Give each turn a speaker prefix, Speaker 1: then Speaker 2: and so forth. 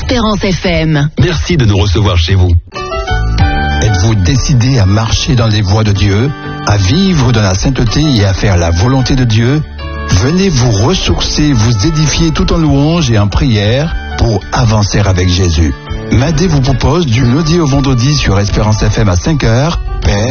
Speaker 1: Espérance FM.
Speaker 2: Merci de nous recevoir chez vous.
Speaker 3: Êtes-vous décidé à marcher dans les voies de Dieu, à vivre dans la sainteté et à faire la volonté de Dieu? Venez vous ressourcer, vous édifier tout en louange et en prière pour avancer avec Jésus. Madé vous propose du lundi au vendredi sur Espérance FM à 5h. Père,